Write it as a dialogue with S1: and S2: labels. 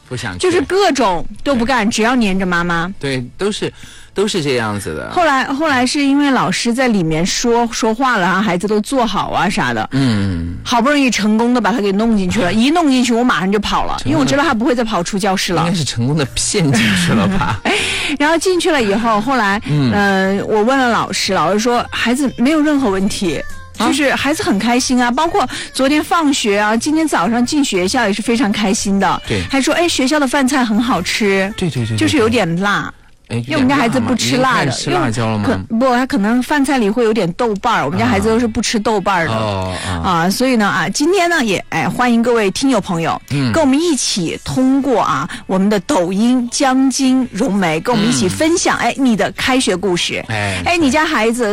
S1: 不想去，
S2: 就是各种都不干，只要黏着妈妈。
S1: 对，都是这样子的。
S2: 后来是因为老师在里面说话了，让孩子都坐好啊啥的，好不容易成功的把他给弄进去了，一弄进去我马上就跑了，因为我知道他不会再跑出教室了。
S1: 应该是成功的骗进去了吧？
S2: 然后进去了以后，后来我问了老师，老师说孩子没有任何问题。就是孩子很开心啊，包括昨天放学啊，今天早上进学校也是非常开心的。
S1: 对，
S2: 还说学校的饭菜很好吃。
S1: 对，
S2: 就是有点辣。因为我们家孩子不吃辣的，
S1: 吃辣椒了吗？
S2: 不，他可能饭菜里会有点豆瓣儿，我们家孩子都是不吃豆瓣儿的。所以呢今天呢也欢迎各位听友朋友，跟我们一起通过我们的抖音江津蓉梅，跟我们一起分享你的开学故事。你家孩子